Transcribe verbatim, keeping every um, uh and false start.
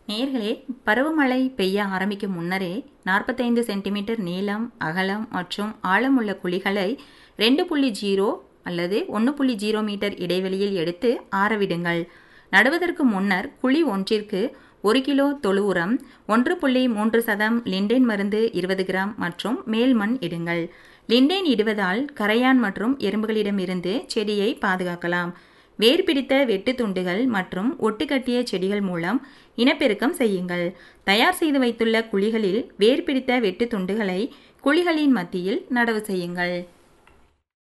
நேயர்களே, பருவமழை பெய்ய ஆரம்பிக்கும் முன்னரே நாற்பத்தைந்து சென்டிமீட்டர் நீளம், அகலம் மற்றும் ஆழமுள்ள குழிகளை ரெண்டு புள்ளி ஜீரோ அல்லது ஒன்று புள்ளி ஜீரோ மீட்டர் இடைவெளியில் எடுத்து ஆரவிடுங்கள். நடுவதற்கு முன்னர் குழி ஒன்றிற்கு ஒரு கிலோ தொழு உரம், ஒன்று புள்ளி மூன்று சதம் லிண்டேன் மருந்து இருபது கிராம் மற்றும் மேல் மண் இடுங்கள். லிண்டேன் இடுவதால் கரையான் மற்றும் எறும்புகளிடமிருந்து செடியை பாதுகாக்கலாம். வேர் பிடித்த வெட்டு துண்டுகள் மற்றும் ஒட்டுக்கட்டிய செடிகள் மூலம் இனப்பெருக்கம் செய்யுங்கள். தயார் செய்து வைத்துள்ள குழிகளில் வேர் பிடித்த வெட்டு துண்டுகளை குழிகளின் மத்தியில் நடவு செய்யுங்கள்.